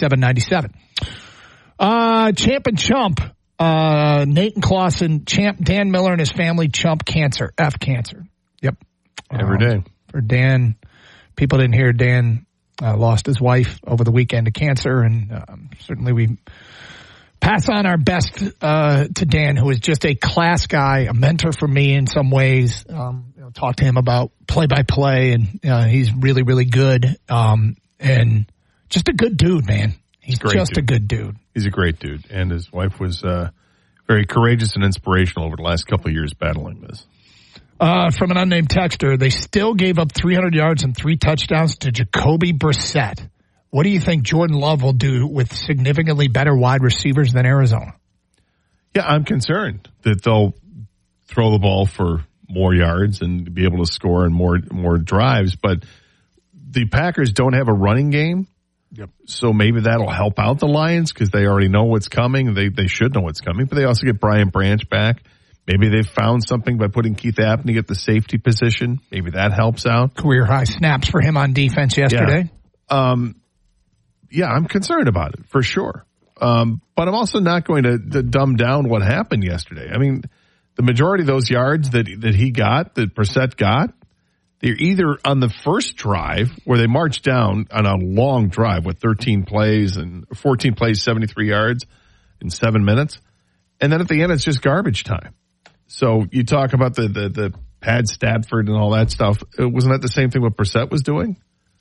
9797. Champ and Chump. Nate and Clausen, Champ, Dan Miller and his family, Chump cancer, F cancer. Yep. Every day. For Dan, people didn't hear Dan lost his wife over the weekend to cancer, and certainly we pass on our best to Dan, who is just a class guy, a mentor for me in some ways. Talk to him about play-by-play, and he's really, really good, and just a good dude, man. He's just a good dude. He's a great dude, and his wife was very courageous and inspirational over the last couple of years battling this. From an unnamed texter, they still gave up 300 yards and 3 touchdowns to Jacoby Brissett. What do you think Jordan Love will do with significantly better wide receivers than Arizona? Yeah, I'm concerned that they'll throw the ball for more yards and be able to score in more drives, but the Packers don't have a running game. Yep. So maybe that'll help out the Lions because they already know what's coming. They should know what's coming, but they also get Brian Branch back. Maybe they've found something by putting Keith Apney at the safety position. Maybe that helps out. Career high snaps for him on defense yesterday. Yeah, I'm concerned about it for sure. But I'm also not going to dumb down what happened yesterday. I mean, the majority of those yards that he got, that Brissett got, they're either on the first drive where they marched down on a long drive with 13 plays and 14 plays, 73 yards in 7 minutes. And then at the end, it's just garbage time. So you talk about the pad Stafford and all that stuff. Wasn't that the same thing what Brissett was doing?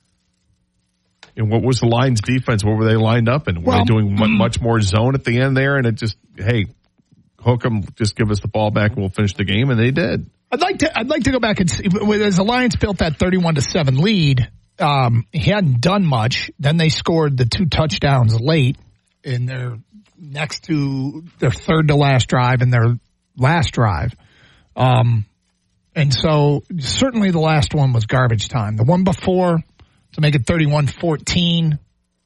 And what was the Lions defense? What were they lined up in? Were they doing much more zone at the end there? And it just, hey, hook them, just give us the ball back and we'll finish the game. And they did. I'd like to go back and see, as the Lions built that 31-7 lead, he hadn't done much. Then they scored the 2 touchdowns late in their third to last drive and their last drive. And so certainly the last one was garbage time. The one before to make it 31-14,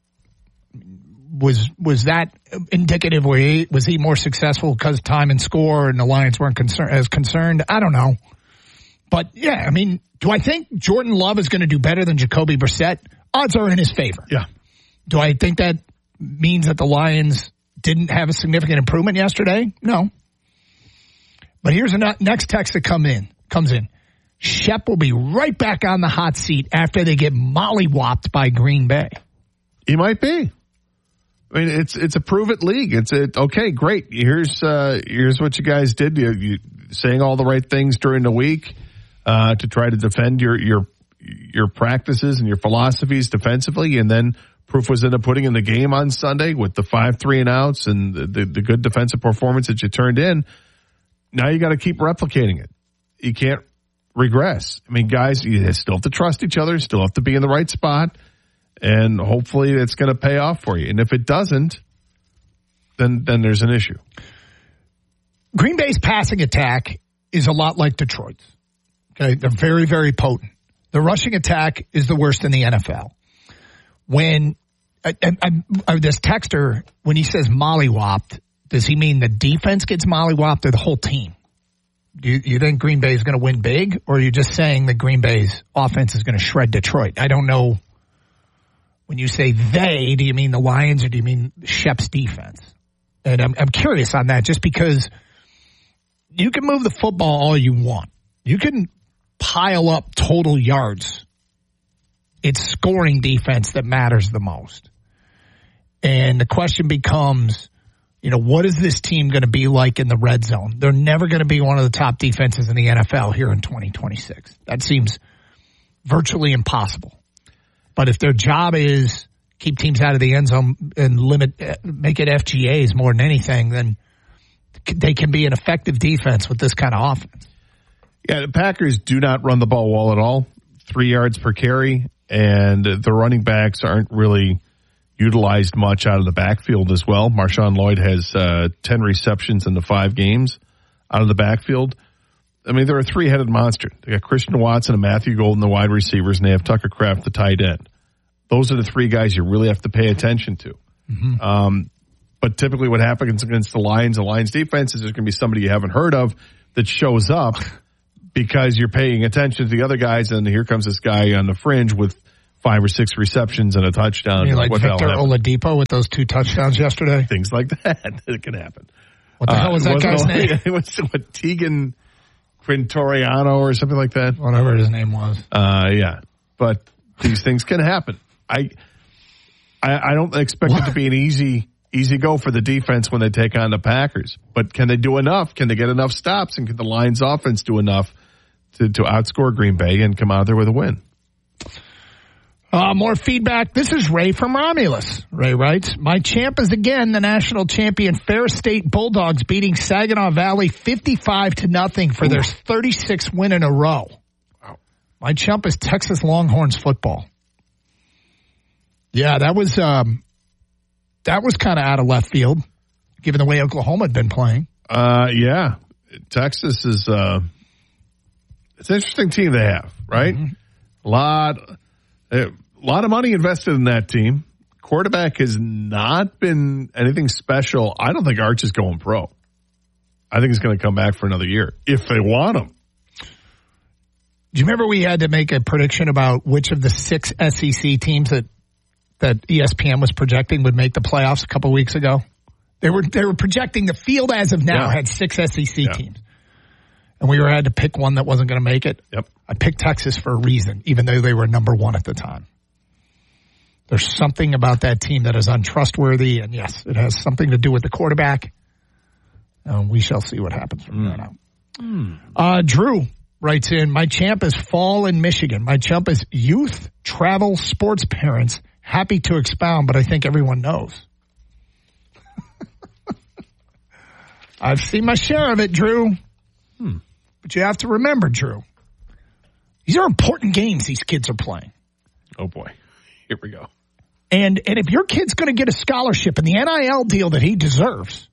was that indicative? Was he more successful because time and score and the Lions weren't concerned? I don't know. But, yeah, I mean, do I think Jordan Love is going to do better than Jacoby Brissett? Odds are in his favor. Yeah. Do I think that means that the Lions didn't have a significant improvement yesterday? No. But here's the next text that comes in. Shep will be right back on the hot seat after they get mollywopped by Green Bay. He might be. I mean, it's a prove-it league. Okay, great. Here's what you guys did. You saying all the right things during the week to try to defend your practices and your philosophies defensively, and then proof was in the pudding in the game on Sunday with the 5 3-and-outs and the good defensive performance that you turned in. Now you got to keep replicating it. You can't regress. I mean, guys, you still have to trust each other, still have to be in the right spot. And hopefully it's going to pay off for you. And if it doesn't, then there's an issue. Green Bay's passing attack is a lot like Detroit's. Okay, they're very, very potent. The rushing attack is the worst in the NFL. When this texter, when he says mollywopped, does he mean the defense gets mollywopped or the whole team? Do you think Green Bay is going to win big, or are you just saying that Green Bay's offense is going to shred Detroit? I don't know. When you say they, do you mean the Lions or do you mean Shep's defense? And I'm curious on that just because you can move the football all you want. You can pile up total yards. It's scoring defense that matters the most. And the question becomes, what is this team going to be like in the red zone? They're never going to be one of the top defenses in the NFL here in 2026. That seems virtually impossible. But if their job is keep teams out of the end zone and make it FGAs more than anything, then they can be an effective defense with this kind of offense. Yeah, the Packers do not run the ball well at all. 3 yards per carry, and the running backs aren't really utilized much out of the backfield as well. Marshawn Lloyd has 10 receptions in the 5 games out of the backfield. I mean, they're a 3-headed monster. They got Christian Watson and Matthew Golden, the wide receivers, and they have Tucker Kraft, the tight end. Those are the 3 guys you really have to pay attention to. Mm-hmm. But typically what happens against the Lions defense is there's going to be somebody you haven't heard of that shows up because you're paying attention to the other guys, and here comes this guy on the fringe with 5 or 6 receptions and a touchdown. You mean like Victor Oladipo with those 2 touchdowns yesterday? Things like that. It can happen. What the hell was that guy's name? It was Tegan Quintoriano or something like that. Whatever his name was. Yeah. But these things can happen. I don't expect it to be an easy go for the defense when they take on the Packers. But can they do enough? Can they get enough stops? And can the Lions offense do enough to outscore Green Bay and come out there with a win? More feedback. This is Ray from Romulus. Ray writes, my champ is again the national champion Ferris State Bulldogs beating Saginaw Valley 55-0 for their 36th win in a row. Wow. My chump is Texas Longhorns football. Yeah, that was kind of out of left field, given the way Oklahoma had been playing. Yeah. Texas is it's an interesting team they have, right? Mm-hmm. A lot of money invested in that team. Quarterback has not been anything special. I don't think Arch is going pro. I think he's going to come back for another year if they want him. Do you remember we had to make a prediction about which of the 6 SEC teams that ESPN was projecting would make the playoffs a couple weeks ago? They were projecting the field as of now had 6 SEC teams. And we had to pick one that wasn't going to make it. Yep. I picked Texas for a reason, even though they were number 1 at the time. There's something about that team that is untrustworthy, and yes, it has something to do with the quarterback. We shall see what happens from there now. Drew writes in, my champ is fall in Michigan. My champ is youth travel sports parents. Happy to expound, but I think everyone knows. I've seen my share of it, Drew. But you have to remember, Drew, these are important games these kids are playing. Oh, boy. Here we go. And if your kid's going to get a scholarship in the NIL deal that he deserves,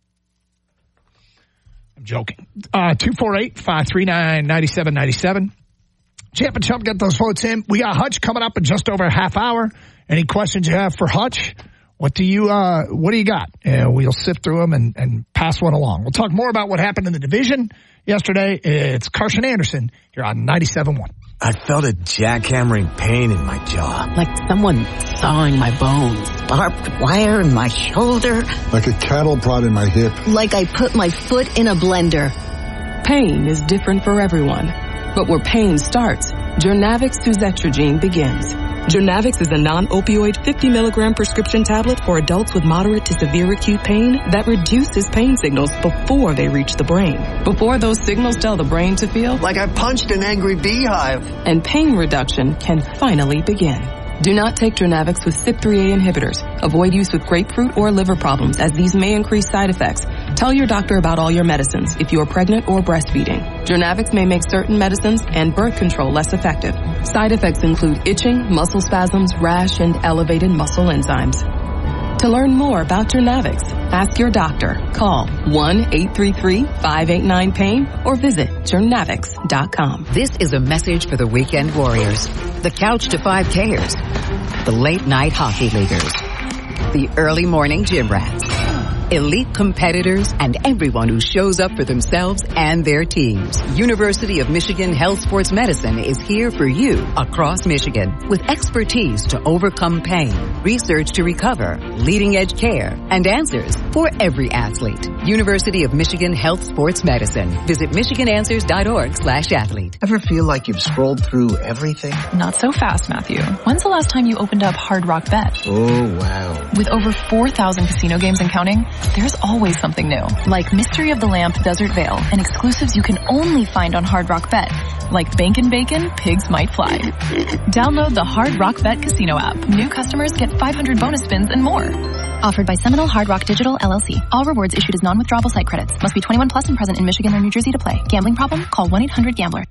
I'm joking. 248-539-9797. Champ and Chump, get those votes in. We got Hutch coming up in just over a half hour. Any questions you have for Hutch? What do you got? We'll sift through them and pass one along. We'll talk more about what happened in the division yesterday. It's Carson Anderson here on 97.1. I felt a jackhammering pain in my jaw. Like someone sawing my bones. Barbed wire in my shoulder. Like a cattle prod in my hip. Like I put my foot in a blender. Pain is different for everyone. But where pain starts, Jurnavix suzetrigine begins. Jurnavix is a non-opioid 50 milligram prescription tablet for adults with moderate to severe acute pain that reduces pain signals before they reach the brain. Before those signals tell the brain to feel like I punched an angry beehive. And pain reduction can finally begin. Do not take Jurnavix with CYP3A inhibitors. Avoid use with grapefruit or liver problems, as these may increase side effects. Tell your doctor about all your medicines if you are pregnant or breastfeeding. Jurnavix may make certain medicines and birth control less effective. Side effects include itching, muscle spasms, rash, and elevated muscle enzymes. To learn more about Jurnavix, ask your doctor. Call 1-833-589-PAIN or visit Jurnavix.com. This is a message for the weekend warriors, the couch to 5Kers, the late night hockey leaguers, the early morning gym rats, elite competitors, and everyone who shows up for themselves and their teams. University of Michigan Health Sports Medicine is here for you across Michigan with expertise to overcome pain, research to recover, leading edge care, and answers for every athlete. University of Michigan Health Sports Medicine. Visit michiganAnswers.org/athlete. Ever feel like you've scrolled through everything? Not so fast, Matthew. When's the last time you opened up Hard Rock Bet? Oh, wow. With over 4,000 casino games and counting, there's always something new. Like Mystery of the Lamp Desert Vale and exclusives you can only find on Hard Rock Bet. Like Bankin' Bacon, Pigs Might Fly. Download the Hard Rock Bet Casino app. New customers get 500 bonus spins and more. Offered by Seminole Hard Rock Digital, LLC. All rewards issued as non-withdrawable site credits. Must be 21 plus and present in Michigan or New Jersey to play. Gambling problem? Call 1-800-GAMBLER.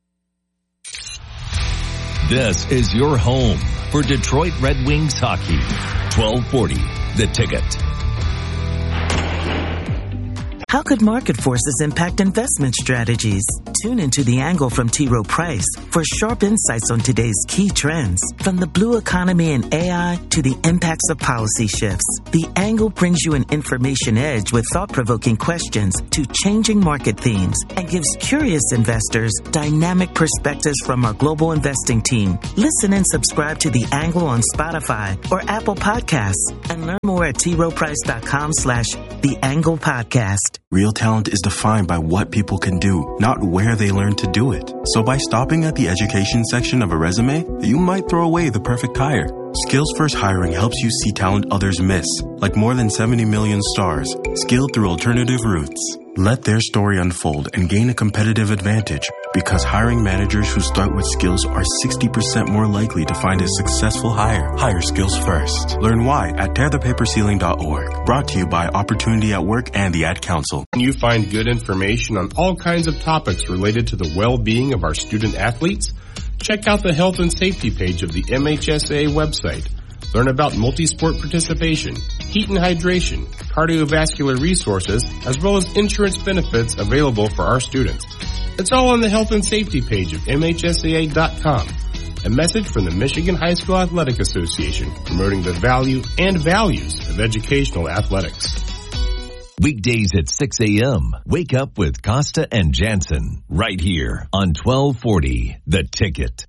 This is your home for Detroit Red Wings hockey. 1240, The Ticket. How could market forces impact investment strategies? Tune into The Angle from T. Rowe Price for sharp insights on today's key trends. From the blue economy and AI to the impacts of policy shifts, The Angle brings you an information edge with thought-provoking questions to changing market themes and gives curious investors dynamic perspectives from our global investing team. Listen and subscribe to The Angle on Spotify or Apple Podcasts and learn more at troweprice.com/The Angle Podcast. Real talent is defined by what people can do, not where they learn to do it. So by stopping at the education section of a resume, you might throw away the perfect hire. Skills First Hiring helps you see talent others miss, like more than 70 million stars, skilled through alternative routes. Let their story unfold and gain a competitive advantage, because hiring managers who start with skills are 60% more likely to find a successful hire. Hire skills first. Learn why at tearthepaperceiling.org. Brought to you by Opportunity at Work and the Ad Council. You find good information on all kinds of topics related to the well-being of our student athletes? Check out the health and safety page of the MHSAA website. Learn about multi-sport participation, heat and hydration, cardiovascular resources, as well as insurance benefits available for our students. It's all on the health and safety page of MHSAA.com. A message from the Michigan High School Athletic Association, promoting the value and values of educational athletics. Weekdays at 6 a.m. Wake up with Costa and Jansen right here on 1240 The Ticket.